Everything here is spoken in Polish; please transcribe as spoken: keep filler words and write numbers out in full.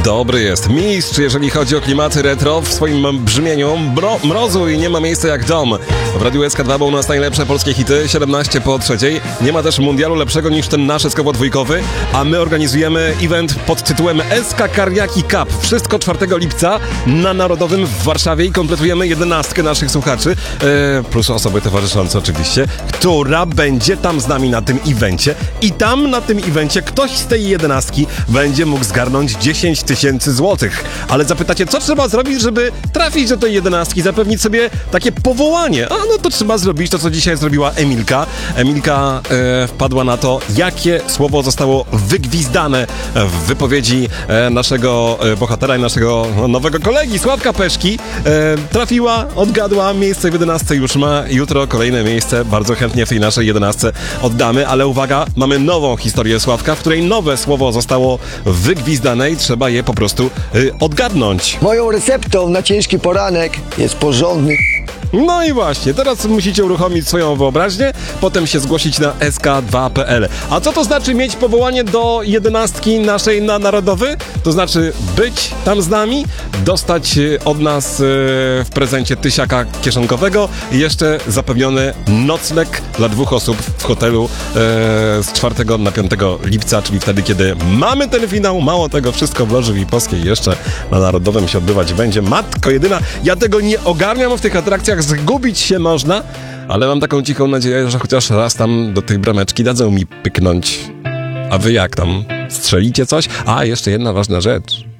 Dobry jest mistrz, jeżeli chodzi o klimaty retro w swoim brzmieniu. Bro, mrozu i nie ma miejsca jak dom. W Radiu S K dwa, bo u nas najlepsze polskie hity, siedemnaście po trzeciej. Nie ma też mundialu lepszego niż ten nasz eskowo-dwójkowy, a my organizujemy event pod tytułem S K Kariaki Cup. Wszystko czwartego lipca na Narodowym w Warszawie i kompletujemy jedenastkę naszych słuchaczy, e, plus osoby towarzyszące oczywiście, która będzie tam z nami na tym evencie i tam na tym evencie ktoś z tej jedenastki będzie mógł zgarnąć dziesięć tysięcy złotych. Ale zapytacie, co trzeba zrobić, żeby trafić do tej jedenastki, zapewnić sobie takie powołanie? A no to trzeba zrobić to, co dzisiaj zrobiła Emilka. Emilka e, wpadła na to, jakie słowo zostało wygwizdane w wypowiedzi e, naszego e, bohatera i naszego no, nowego kolegi, Sławka Peszki. E, trafiła, odgadła, miejsce w jedenastce już ma. Jutro kolejne miejsce bardzo chętnie w tej naszej jedenastce oddamy, ale uwaga, mamy nową historię Sławka, w której nowe słowo zostało wygwizdane i trzeba je po prostu y, odgadnąć. Moją receptą na ciężki poranek jest porządny... No i właśnie, teraz musicie uruchomić swoją wyobraźnię, potem się zgłosić na S K dwa kropka P L. A co to znaczy mieć powołanie do jedenastki naszej na Narodowy? To znaczy być tam z nami, dostać od nas w prezencie tysiaka kieszonkowego i jeszcze zapewniony nocleg dla dwóch osób w hotelu z czwartego na piątego lipca, czyli wtedy, kiedy mamy ten finał. Mało tego, wszystko w Loży Wipowskiej jeszcze na Narodowym się odbywać będzie. Matko jedyna, ja tego nie ogarniam w tych atrakcjach, zgubić się można, ale mam taką cichą nadzieję, że chociaż raz tam do tej brameczki dadzą mi pyknąć. A wy jak tam? Strzelicie coś? A, jeszcze jedna ważna rzecz.